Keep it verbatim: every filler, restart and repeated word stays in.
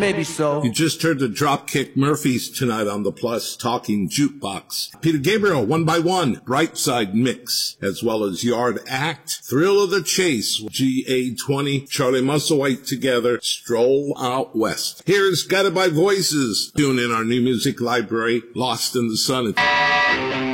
maybe so. You just heard the Dropkick Murphys tonight on the Plus Talking Jukebox. Peter Gabriel, One by One, Brightside Mix, as well as Yard Act, Thrill of the Chase, G A twenty, Charlie Musselwhite together, Stroll Out West. Here's Guided by Voices, tune in our new music library, Lost in the Sun.